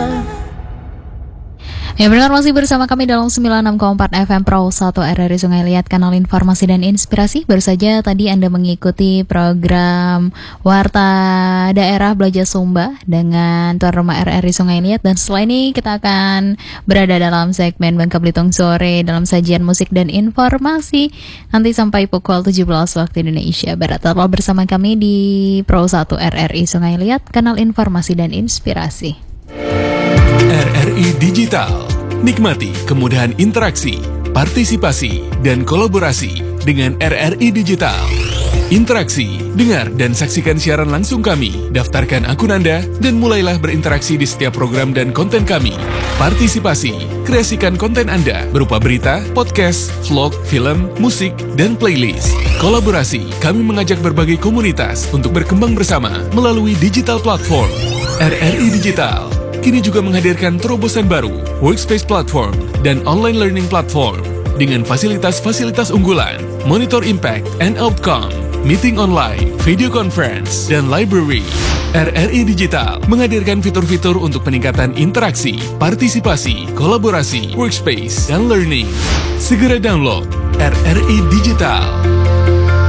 Ya benar, masih bersama kami dalam 96,4 FM Pro 1 RRI Sungai Liat, kanal informasi dan inspirasi. Baru saja tadi Anda mengikuti program Warta Daerah Belajar Sumba dengan tuan rumah RRI Sungai Liat. Dan setelah ini kita akan berada dalam segmen Bangka Belitung Sore dalam sajian musik dan informasi. Nanti sampai pukul 17 waktu Indonesia Barat. Tetaplah bersama kami di Pro 1 RRI Sungai Liat, kanal informasi dan inspirasi. RRI Digital. Nikmati kemudahan interaksi, partisipasi, dan kolaborasi dengan RRI Digital. Interaksi, dengar dan saksikan siaran langsung kami, daftarkan akun Anda, dan mulailah berinteraksi di setiap program dan konten kami. Partisipasi, kreasikan konten Anda berupa berita, podcast, vlog, film, musik, dan playlist. Kolaborasi, kami mengajak berbagai komunitas untuk berkembang bersama melalui digital platform. RRI Digital kini juga menghadirkan terobosan baru, workspace platform, dan online learning platform dengan fasilitas-fasilitas unggulan, monitor impact and outcome, meeting online, video conference, dan library. RRI Digital menghadirkan fitur-fitur untuk peningkatan interaksi, partisipasi, kolaborasi, workspace, dan learning. Segera download RRI Digital.